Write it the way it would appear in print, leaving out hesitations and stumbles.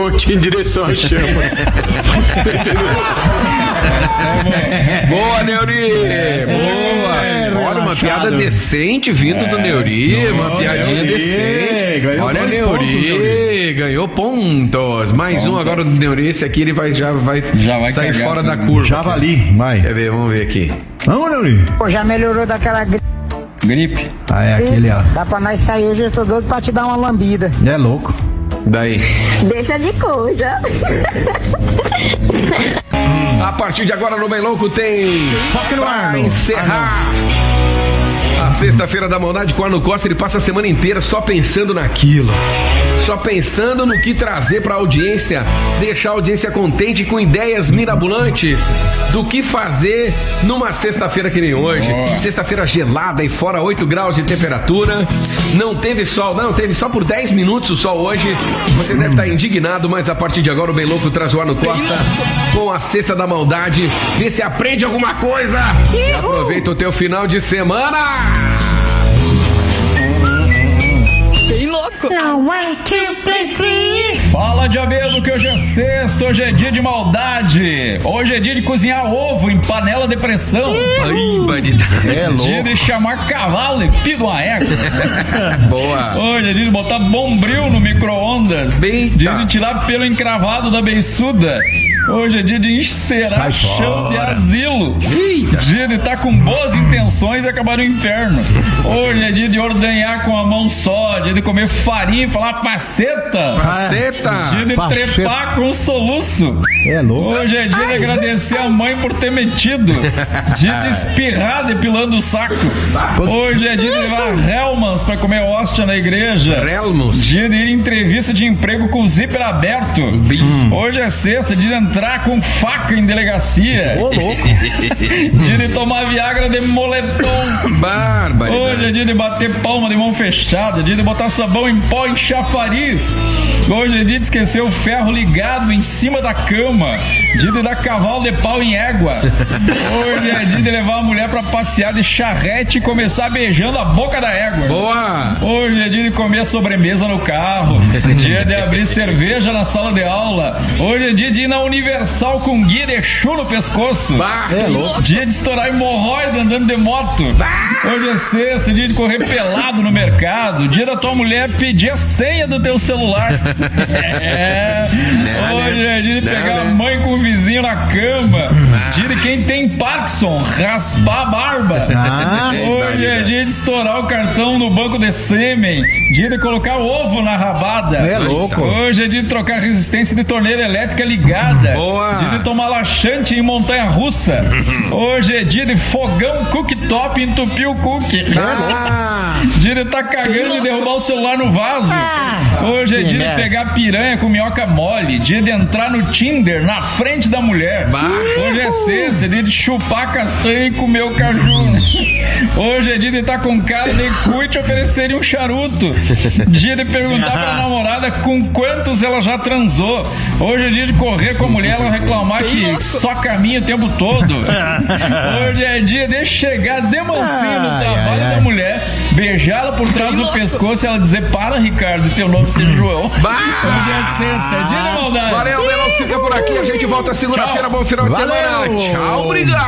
montinho em direção à chama. Boa, Neuri! Boa! Olha, uma piada decente vindo do Neuri. Uma piadinha decente. Olha, Neuri! Ganhou pontos. Mais um agora do Neuri. Esse aqui ele já vai sair fora da curva. Javali, vai. Quer ver? Vamos ver aqui. Vamos, Neuri. Pô, já melhorou daquela gripe. Ah, é aquele, ó. Dá pra nós sair hoje, eu tô doido pra te dar uma lambida. É louco. Daí. Deixa de coisa. A partir de agora no Bem Louco tem Foque no ar. Pra encerrar a sexta-feira da maldade com o Arno Costa. Ele passa a semana inteira só pensando naquilo, só pensando no que trazer pra audiência, deixar a audiência contente com ideias mirabolantes do que fazer numa sexta-feira que nem hoje. Sexta-feira gelada e fora 8 graus de temperatura. Não teve sol, não, teve só por 10 minutos o sol hoje. Você deve estar indignado, mas a partir de agora o Bem Louco traz o Arno Costa com a Sexta da Maldade. Vê se aprende alguma coisa e aproveita o teu final de semana. Bem louco. Fala, diabelo, que hoje é sexta, hoje é dia de maldade. Hoje é dia de cozinhar ovo em panela de pressão. Ai, banidade. É dia de chamar cavalo e pido uma égua. Boa. Hoje é dia de botar bombril no micro-ondas. Dia de tirar pelo encravado da beiçuda. Hoje é dia de encerar chão de asilo. Eita. Dia de estar com boas intenções e acabar no inferno. Hoje é dia de ordenhar com a mão só. Dia de comer farinha e falar faceta. Faceta. Dia de trepar com soluço. É louco. Hoje é dia de agradecer a mãe por ter metido. Dia de espirrar depilando o saco. Hoje é dia de levar Hellmann's pra comer hóstia na igreja. Hellmann's. Dia de ir em entrevista de emprego com o zíper aberto. Hoje é sexta, dia de entrar com faca em delegacia. Ô, louco. Dia de tomar Viagra de moletom. Barbaridade. Hoje é dia de bater palma de mão fechada. Dia de botar sabão em pó em chafariz. Hoje é dia de esquecer o ferro ligado em cima da cama. Dia de dar cavalo de pau em égua. Hoje é dia de levar a mulher pra passear de charrete e começar beijando a boca da égua. Boa. Hoje é dia de comer sobremesa no carro. Dia de abrir cerveja na sala de aula. Hoje é dia de ir na Universal com guia de chu no pescoço. É louco. Dia de estourar hemorroida andando de moto. Hoje é sexta, dia de correr pelado no mercado. Dia da tua mulher pedir a senha do teu celular. Hoje é dia de pegar a mãe com o vizinho na cama. Dia de quem tem Parkinson raspar a barba. Hoje é dia de estourar o cartão no banco de sêmen. Dia de colocar ovo na rabada. É louco. Hoje é dia de trocar resistência de torneira elétrica ligada. Boa. Dia de tomar laxante em montanha russa. Hoje é dia de fogão cooktop e entupir o cookie. Dia de estar cagando e derrubar o celular no vaso. Hoje é dia de pegar piranha com minhoca mole. Dia de entrar no Tinder na frente da mulher. Hoje é sexta, dia de chupar castanha e comer o caju. Hoje é dia de estar com cara de cu e te oferecerem um charuto. Dia de perguntar pra namorada com quantos ela já transou. Hoje é dia de correr com a mulher, ela reclamar que só caminha o tempo todo. Hoje é dia de chegar de mansinho no trabalho da mulher, beijá-la por trás do pescoço e ela dizer: para, Ricardo, teu nome seja João. Hoje é sexta, dia de maldade. Valeu, Melão, fica por aqui. A gente volta segunda-feira. Bom final de semana. Tchau, obrigado.